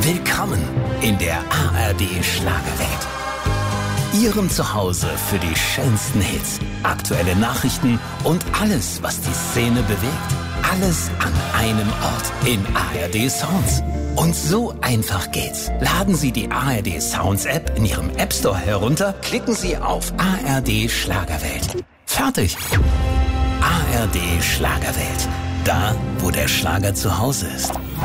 Willkommen in der ARD Schlagerwelt. Ihrem Zuhause für die schönsten Hits, aktuelle Nachrichten und alles, was die Szene bewegt. Alles an einem Ort in ARD Sounds. Und so einfach geht's. Laden Sie die ARD Sounds App in Ihrem App Store herunter, klicken Sie auf ARD Schlagerwelt. Fertig. ARD Schlagerwelt. Da, wo der Schlager zu Hause ist.